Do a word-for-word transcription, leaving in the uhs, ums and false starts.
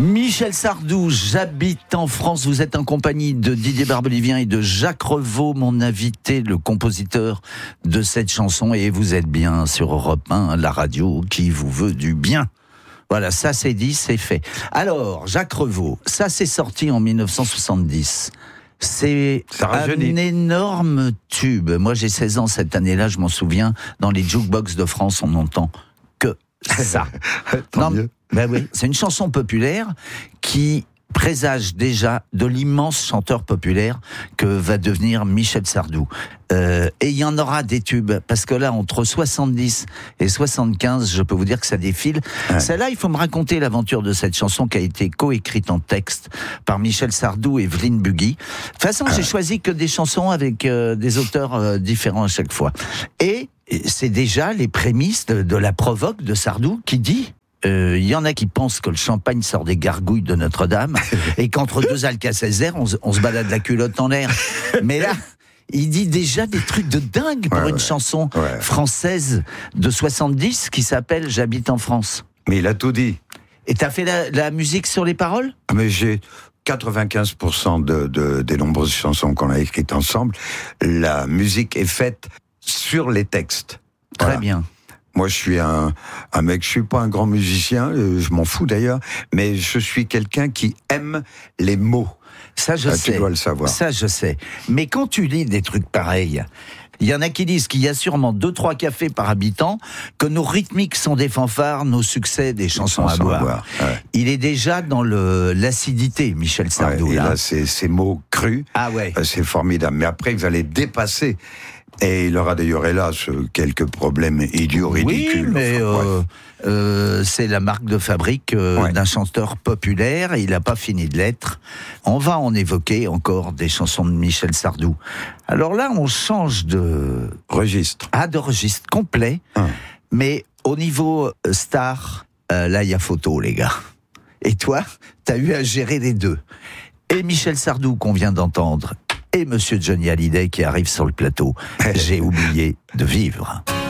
Michel Sardou, j'habite en France. Vous êtes en compagnie de Didier Barbelivien et de Jacques Revaux, mon invité, le compositeur de cette chanson. Et vous êtes bien sur Europe un, la radio qui vous veut du bien. Voilà, ça c'est dit, c'est fait. Alors, Jacques Revaux, ça c'est sorti en dix-neuf cent soixante-dix. C'est un énorme tube. Moi j'ai seize ans cette année-là, je m'en souviens. Dans les jukebox de France, on n'entend que ça. Tant mieux. Ben oui, c'est une chanson populaire qui présage déjà de l'immense chanteur populaire que va devenir Michel Sardou. Euh, et il y en aura des tubes, parce que là, entre soixante-dix et soixante-quinze, je peux vous dire que ça défile. Ouais. Celle-là, il faut me raconter l'aventure de cette chanson qui a été coécrite en texte par Michel Sardou et Evelyne Bugui. De toute façon, j'ai choisi que des chansons avec euh, des auteurs euh, différents à chaque fois. Et c'est déjà les prémices de, de la provoque de Sardou qui dit... Il euh, y en a qui pensent que le champagne sort des gargouilles de Notre-Dame et qu'entre deux Alka-Seltzer, on, on se balade la culotte en l'air. Mais là, il dit déjà des trucs de dingue pour ouais, une ouais. chanson ouais. française de soixante-dix qui s'appelle « J'habite en France ». Mais il a tout dit. Et t'as fait la, la musique sur les paroles ? Mais j'ai quatre-vingt-quinze pour cent de, de, des nombreuses chansons qu'on a écrites ensemble. La musique est faite sur les textes. Très voilà. bien. Moi, je suis un, un mec, je suis pas un grand musicien, euh, je m'en fous d'ailleurs, mais je suis quelqu'un qui aime les mots. Ça, je ah, sais. Tu dois le savoir. Ça, je sais. Mais quand tu lis des trucs pareils, il y en a qui disent qu'il y a sûrement deux, trois cafés par habitant, que nos rythmiques sont des fanfares, nos succès des chansons, chansons à boire. À boire ouais. Il est déjà dans le, l'acidité, Michel Sardou. Ouais, et là, là c'est, ces mots crus, ah ouais. euh, c'est formidable. Mais après, il va les dépasser. Et il aura d'ailleurs, hélas, quelques problèmes idiots, ridicules. Oui, mais enfin, euh, euh, c'est la marque de fabrique euh, ouais. d'un chanteur populaire. Il n'a pas fini de l'être. On va en évoquer encore des chansons de Michel Sardou. Alors là, on change de... registre. Ah, de registre complet. Hum. Mais au niveau star, euh, là, il y a photo, les gars. Et toi, t'as eu à gérer les deux. Et Michel Sardou, qu'on vient d'entendre, et Monsieur Johnny Hallyday qui arrive sur le plateau. J'ai oublié de vivre.